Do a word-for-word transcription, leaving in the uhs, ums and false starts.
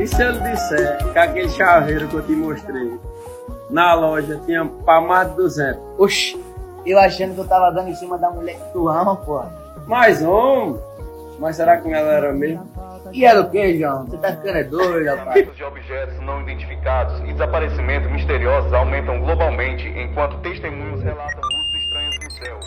se eu lhe disser que aquele chaveiro que eu te mostrei na loja tinha pra mais de duzentos? Oxi, eu achando que eu tava dando em cima da mulher que tu ama, porra. Mas, homem, mas será que ela era mesmo? E era o que, João? Você tá ficando é doido, rapaz. De objetos não identificados e desaparecimentos misteriosos aumentam globalmente enquanto testemunhos relatam luzes estranhas no céu.